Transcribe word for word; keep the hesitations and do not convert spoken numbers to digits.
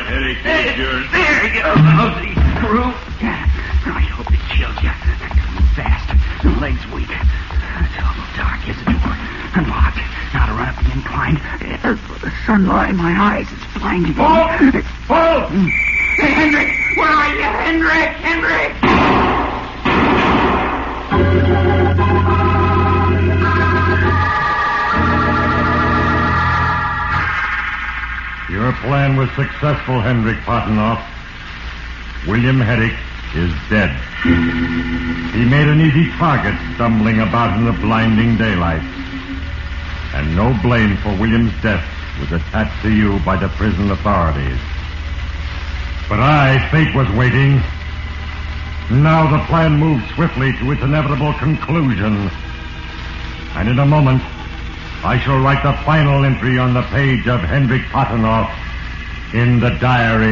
Eddie, There, yours. there you go, Nosy. Through. I hope it kills you. Coming fast. The leg's weak. It's almost dark. Here's the door. Unlocked. Now to run up the incline. Uh, The sunlight in my eyes is blinding me. Paul! Paul! Hey, Hendrik! Where are you? Hendrik! Hendrik! Your plan was successful, Hendrik Potenoff. William Herrick is dead. He made an easy target stumbling about in the blinding daylight. And no blame for William's death was attached to you by the prison authorities. But I, fate was waiting. Now the plan moved swiftly to its inevitable conclusion. And in a moment, I shall write the final entry on the page of Hendrik Potenoff in the diary